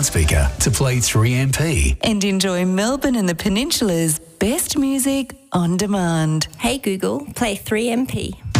smart speaker to play 3MP. And enjoy Melbourne and the Peninsula's best music on demand. Hey Google, play 3MP.